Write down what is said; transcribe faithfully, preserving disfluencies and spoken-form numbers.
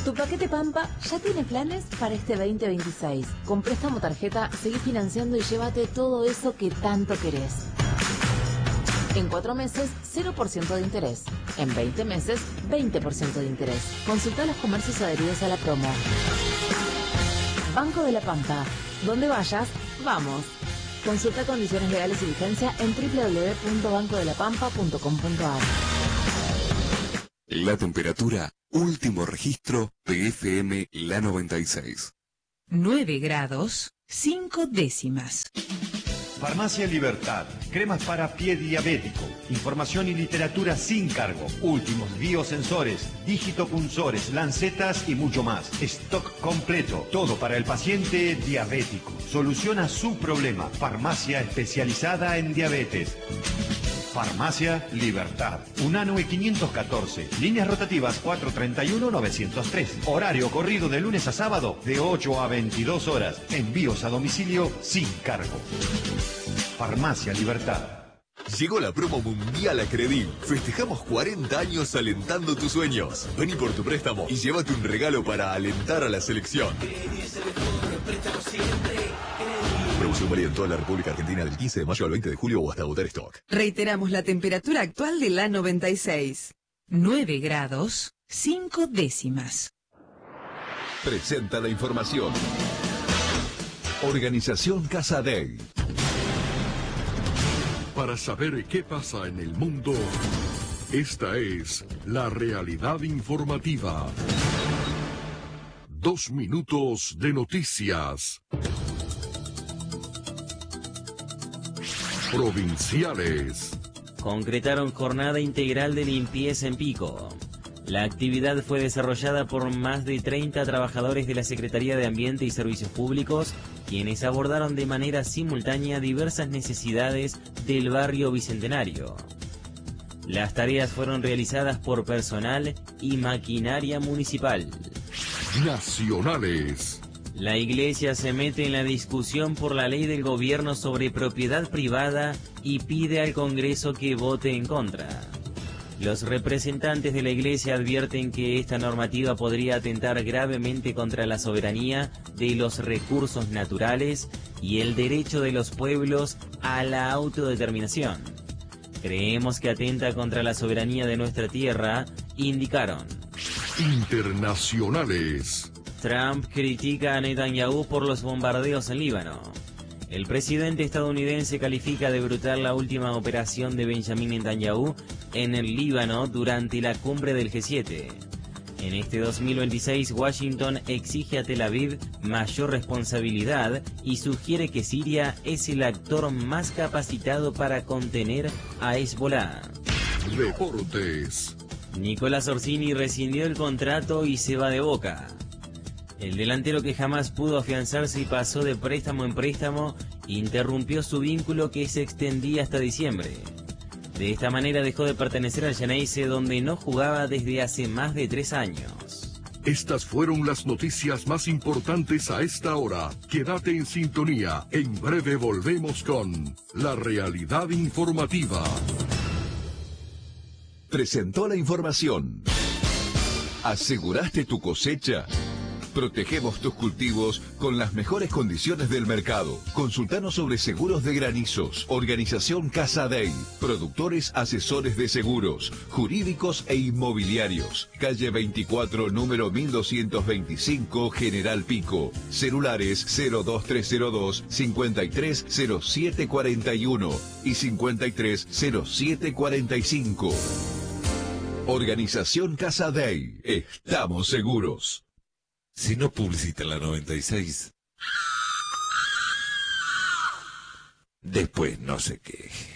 Tu paquete Pampa ya tiene planes para este veinte veintiséis. Con préstamo tarjeta, seguí financiando y llévate todo eso que tanto querés. En cuatro meses, cero por ciento de interés. En veinte meses, veinte por ciento de interés. Consulta los comercios adheridos a la promo. Banco de la Pampa. Donde vayas, vamos. Consulta condiciones legales y vigencia en doble u doble u doble u punto banco de la pampa punto com punto a r. La temperatura, último registro P F M La noventa y seis. nueve grados, cinco décimas. Farmacia Libertad, cremas para pie diabético, información y literatura sin cargo, últimos biosensores, digitopunzores, lancetas y mucho más. Stock completo, todo para el paciente diabético. Soluciona su problema. Farmacia especializada en diabetes. Farmacia Libertad. Unanue quinientos catorce. Líneas rotativas cuatrocientos treinta y uno novecientos tres. Horario corrido de lunes a sábado de ocho a veintidós horas. Envíos a domicilio sin cargo. Farmacia Libertad. Llegó la promo mundial a Credil. Festejamos cuarenta años alentando tus sueños. Vení por tu préstamo y llévate un regalo para alentar a la selección. Promoción válida en toda la República Argentina del quince de mayo al veinte de julio o hasta agotar stock. Reiteramos la temperatura actual de la noventa y seis. nueve grados, cinco décimas. Presenta la información. Organización Casa Day. Para saber qué pasa en el mundo, esta es la realidad informativa. Dos minutos de noticias. Provinciales. Concretaron jornada integral de limpieza en Pico. La actividad fue desarrollada por más de treinta trabajadores de la Secretaría de Ambiente y Servicios Públicos, quienes abordaron de manera simultánea diversas necesidades del barrio Bicentenario. Las tareas fueron realizadas por personal y maquinaria municipal. Nacionales. La Iglesia se mete en la discusión por la ley del gobierno sobre propiedad privada y pide al Congreso que vote en contra. Los representantes de la Iglesia advierten que esta normativa podría atentar gravemente contra la soberanía de los recursos naturales y el derecho de los pueblos a la autodeterminación. Creemos que atenta contra la soberanía de nuestra tierra, indicaron. Internacionales. Trump critica a Netanyahu por los bombardeos en Líbano. El presidente estadounidense califica de brutal la última operación de Benjamin Netanyahu en el Líbano durante la cumbre del G siete. En este dos mil veintiséis, Washington exige a Tel Aviv mayor responsabilidad y sugiere que Siria es el actor más capacitado para contener a Hezbollah. Deportes. Nicolás Orsini rescindió el contrato y se va de Boca. El delantero, que jamás pudo afianzarse y pasó de préstamo en préstamo, interrumpió su vínculo que se extendía hasta diciembre. De esta manera dejó de pertenecer al Xeneize, donde no jugaba desde hace más de tres años. Estas fueron las noticias más importantes a esta hora. Quédate en sintonía. En breve volvemos con la realidad informativa. Presentó la información. ¿Aseguraste tu cosecha? Protegemos tus cultivos con las mejores condiciones del mercado. Consultanos sobre seguros de granizos. Organización Casa Day. Productores asesores de seguros, jurídicos e inmobiliarios. Calle veinticuatro, número mil doscientos veinticinco, General Pico. Celulares cero dos tres cero dos, cincuenta y tres cero siete cuarenta y uno y cincuenta y tres cero siete cuarenta y cinco. Organización Casa Day. Estamos seguros. Si no publicita la noventa y seis, después no se queje.